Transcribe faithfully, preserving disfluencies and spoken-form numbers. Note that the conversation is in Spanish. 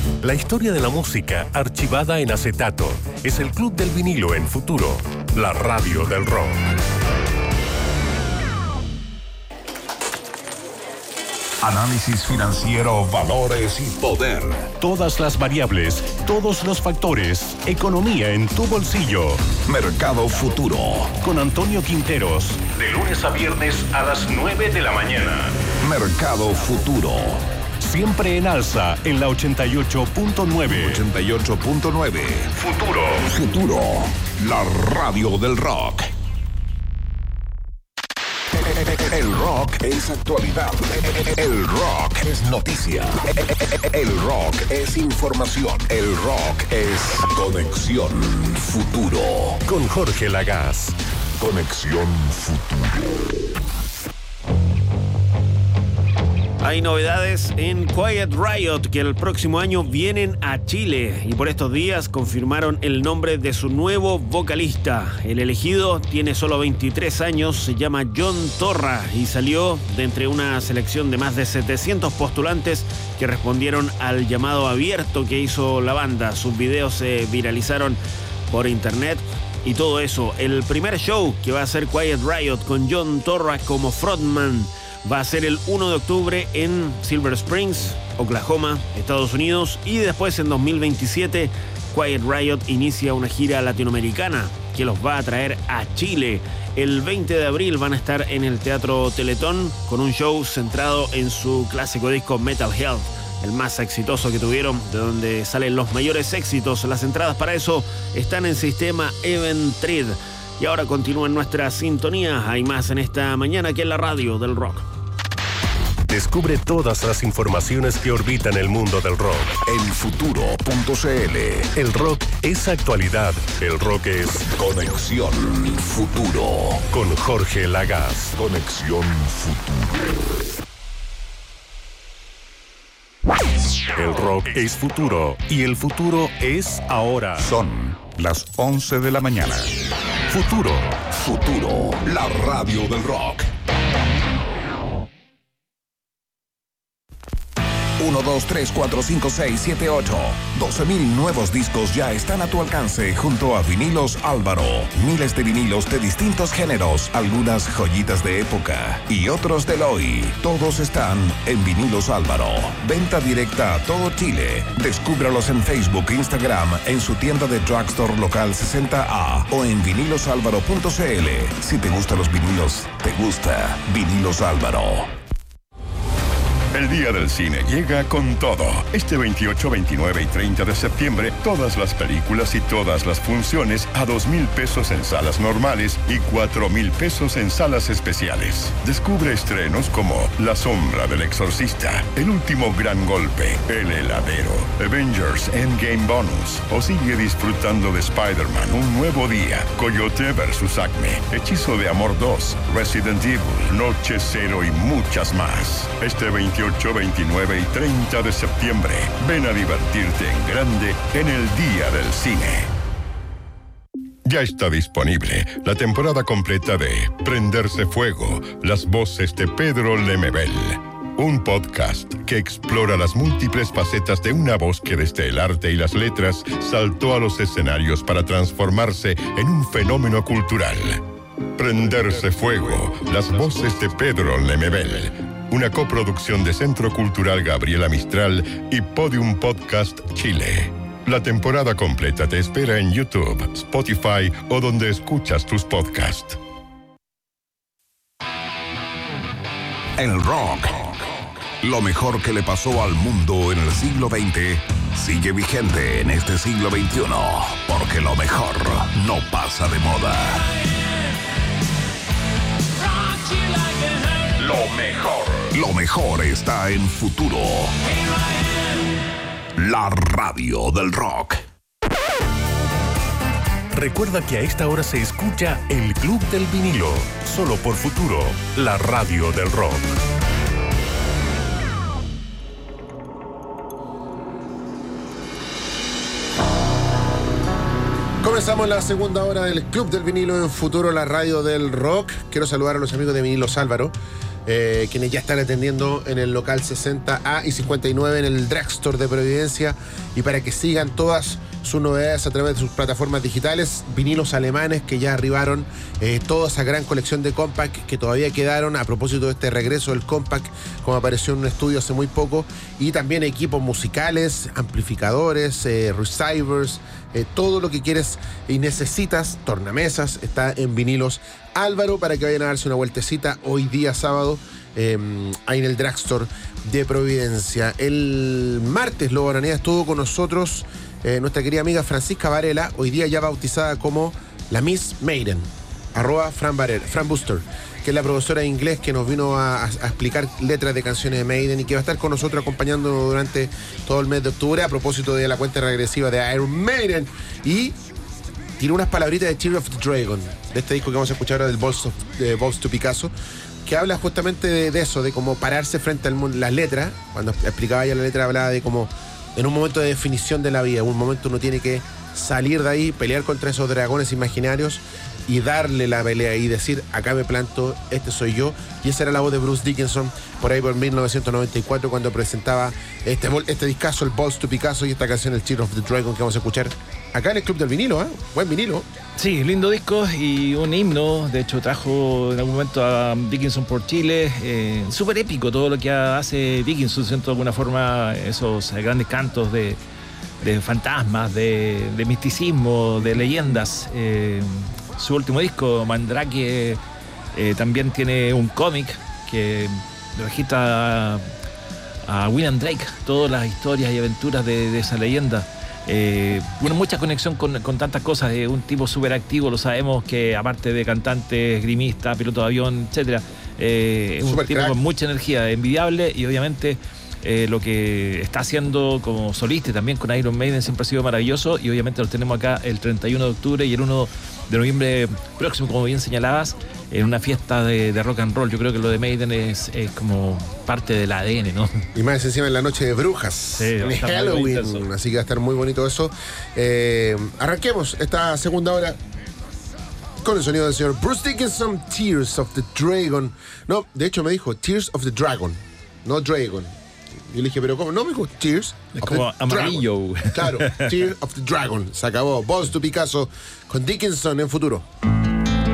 La historia de la música archivada en acetato. Es el Club del Vinilo en Futuro, la radio del rock. Análisis financiero, valores y poder. Todas las variables, todos los factores. Economía en tu bolsillo. Mercado Futuro. Con Antonio Quinteros. De lunes a viernes a las nueve de la mañana. Mercado Futuro. Siempre en alza en la ochenta y ocho punto nueve. ochenta y ocho punto nueve. Futuro. Futuro. La radio del rock. El rock es actualidad. El rock es noticia. El rock es información. El rock es conexión futuro. Con Jorge Lagaz. Conexión futuro. Hay novedades en Quiet Riot que el próximo año vienen a Chile y por estos días confirmaron el nombre de su nuevo vocalista. El elegido tiene solo veintitrés años, se llama John Torra y salió de entre una selección de más de setecientos postulantes que respondieron al llamado abierto que hizo la banda. Sus videos se viralizaron por internet. Y todo eso, el primer show que va a hacer Quiet Riot con John Torra como frontman va a ser el uno de octubre en Silver Springs, Oklahoma, Estados Unidos. Y después en dos mil veintisiete, Quiet Riot inicia una gira latinoamericana que los va a traer a Chile. El veinte de abril van a estar en el Teatro Teletón con un show centrado en su clásico disco Metal Health, el más exitoso que tuvieron, de donde salen los mayores éxitos. Las entradas para eso están en sistema Eventrid. Y ahora continúa en nuestra sintonía. Hay más en esta mañana aquí en la radio del rock. Descubre todas las informaciones que orbitan el mundo del rock. En futuro punto cl. El rock es actualidad. El rock es conexión futuro. Con Jorge Lagaz. Conexión futuro. El rock es futuro y el futuro es ahora. Son las once de la mañana. Futuro. Futuro, la radio del rock. uno, dos, tres, cuatro, cinco, seis, siete, ocho. doce mil nuevos discos ya están a tu alcance junto a Vinilos Álvaro. Miles de vinilos de distintos géneros, algunas joyitas de época y otros del hoy. Todos están en Vinilos Álvaro. Venta directa a todo Chile. Descúbralos en Facebook, Instagram, en su tienda de drugstore local sesenta A o en vinilos álvaro punto cl. Si te gustan los vinilos, te gusta Vinilos Álvaro. El Día del Cine llega con todo. Este veintiocho, veintinueve y treinta de septiembre, todas las películas y todas las funciones a dos mil pesos en salas normales y cuatro mil pesos en salas especiales. Descubre estrenos como La Sombra del Exorcista, El Último Gran Golpe, El Heladero, Avengers Endgame Bonus o sigue disfrutando de Spider-Man Un Nuevo Día, Coyote versus Acme, Hechizo de Amor dos, Resident Evil, Noche Cero y muchas más. Este veintiocho, veintinueve y treinta de septiembre, ven a divertirte en grande en el Día del Cine. Ya está disponible la temporada completa de Prenderse Fuego, las voces de Pedro Lemebel. Un podcast que explora las múltiples facetas de una voz que desde el arte y las letras saltó a los escenarios para transformarse en un fenómeno cultural. Prenderse Fuego, las voces de Pedro Lemebel. Una coproducción de Centro Cultural Gabriela Mistral y Podium Podcast Chile. La temporada completa te espera en YouTube, Spotify o donde escuchas tus podcasts. El rock, lo mejor que le pasó al mundo en el siglo veinte, sigue vigente en este siglo veintiuno, porque lo mejor no pasa de moda. Lo mejor. Lo mejor está en Futuro. La radio del rock. Recuerda que a esta hora se escucha el Club del Vinilo, solo por Futuro, la radio del rock. Comenzamos la segunda hora del Club del Vinilo en Futuro, la radio del rock. Quiero saludar a los amigos de Vinilos Álvaro, eh, quienes ya están atendiendo en el local sesenta A y cincuenta y nueve en el Drugstore de Providencia, y para que sigan todas sus novedades a través de sus plataformas digitales, vinilos alemanes que ya arribaron, eh, toda esa gran colección de compact que todavía quedaron a propósito de este regreso del compact, como apareció en un estudio hace muy poco, y también equipos musicales, amplificadores, eh, receivers, eh, todo lo que quieres y necesitas, tornamesas, está en Vinilos Álvaro, para que vayan a darse una vueltecita hoy día sábado, eh, ahí en el Drugstore de Providencia. El martes Lobo Araneda estuvo con nosotros Eh, nuestra querida amiga Francisca Varela, hoy día ya bautizada como la Miss Maiden, arroba Fran, Varela, Fran Buster, que es la profesora de inglés que nos vino a, a explicar letras de canciones de Maiden y que va a estar con nosotros acompañándonos durante todo el mes de octubre a propósito de la cuenta regresiva de Iron Maiden. Y tiene unas palabritas de Tears of the Dragon, de este disco que vamos a escuchar ahora, del Balls, of, de Balls to Picasso, que habla justamente de, de eso, de cómo pararse frente a las letras. Cuando explicaba ya la letra, hablaba de cómo en un momento de definición de la vida, en un momento uno tiene que salir de ahí, pelear contra esos dragones imaginarios y darle la pelea y decir, acá me planto, este soy yo. Y esa era la voz de Bruce Dickinson por ahí por mil novecientos noventa y cuatro, cuando presentaba este, este discazo, el Balls to Picasso, y esta canción, el Tears of the Dragon, que vamos a escuchar acá en el Club del Vinilo, ¿eh? Buen vinilo. Sí, lindo disco y un himno. De hecho, trajo en algún momento a Dickinson por Chile. Eh, Súper épico todo lo que hace Dickinson, siento de alguna forma esos grandes cantos de, de fantasmas, de, de misticismo, de leyendas. Eh, su último disco, Mandrake, eh, también tiene un cómic que registra a, a William Drake, todas las historias y aventuras de, de esa leyenda. Eh, bueno, mucha conexión con, con tantas cosas. Eh, un tipo súper activo, lo sabemos, que aparte de cantante, esgrimista, piloto de avión, etcétera, eh, es un Super tipo crack, con mucha energía, envidiable, y obviamente eh, lo que está haciendo como solista también con Iron Maiden siempre ha sido maravilloso, y obviamente lo tenemos acá el treinta y uno de octubre y el uno de noviembre próximo, como bien señalabas, en una fiesta de, de rock and roll. Yo creo que lo de Maiden es, es como parte del A D N, ¿no? Y más encima en la noche de brujas, Sí, en va a estar muy Halloween, intenso. así que va a estar muy bonito eso. Eh, arranquemos esta segunda hora con el sonido del señor Bruce Dickinson, Tears of the Dragon. No, de hecho me dijo Tears of the Dragon, no Dragon. Y le dije, ¿pero cómo? No, me dijo Tears Es of como the amarillo. Dragon. Claro, Tears of the Dragon. Se acabó. Balls to Picasso con Dickinson en futuro.